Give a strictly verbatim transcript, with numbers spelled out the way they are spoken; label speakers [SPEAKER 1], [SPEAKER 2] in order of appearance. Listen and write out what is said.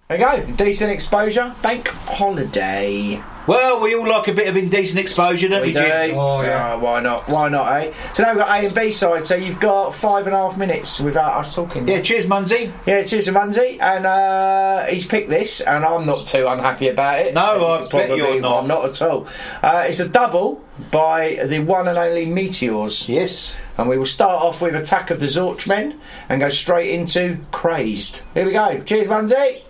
[SPEAKER 1] There you go. Decent exposure. Bank holiday.
[SPEAKER 2] Well, we all like a bit of indecent exposure, don't we,
[SPEAKER 1] We do.
[SPEAKER 2] Jim?
[SPEAKER 1] Oh, yeah. Oh, why not? Why not, eh? So now we've got A and B side, so you've got five and a half minutes without us talking.
[SPEAKER 2] Yeah, cheers, Munsey.
[SPEAKER 1] Yeah, cheers to Munsey. And uh, he's picked this, and I'm not too unhappy about it.
[SPEAKER 2] No, I bet you're not.
[SPEAKER 1] I'm not at all. Uh, it's a double by the one and only Meteors.
[SPEAKER 2] Yes.
[SPEAKER 1] And we will start off with Attack of the Zorchmen and go straight into Crazed. Here we go. Cheers, Munsey.